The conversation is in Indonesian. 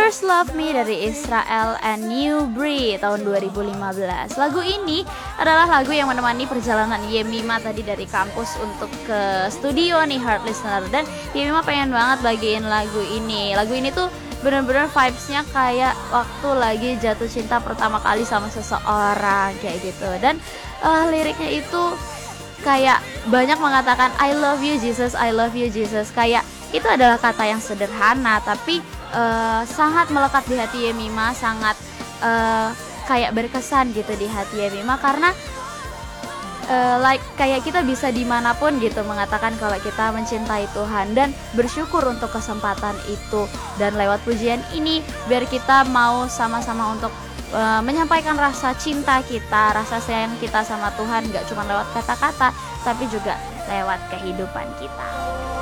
First Love Me dari Israel and New Breed tahun 2015. Lagu ini adalah lagu yang menemani perjalanan Yemima tadi dari kampus untuk ke studio nih Heart Listener. Dan Yemima pengen banget bagiin lagu ini. Lagu ini tuh bener-bener vibes-nya kayak waktu lagi jatuh cinta pertama kali sama seseorang kayak gitu. Dan liriknya itu kayak banyak mengatakan I love you Jesus, I love you Jesus. Kayak itu adalah kata yang sederhana tapi sangat melekat di hati Yemima, sangat kayak berkesan gitu di hati Yemima karena kayak kita bisa dimanapun gitu mengatakan kalau kita mencintai Tuhan dan bersyukur untuk kesempatan itu. Dan lewat pujian ini biar kita mau sama-sama untuk menyampaikan rasa cinta kita, rasa sayang kita sama Tuhan, gak cuma lewat kata-kata tapi juga lewat kehidupan kita.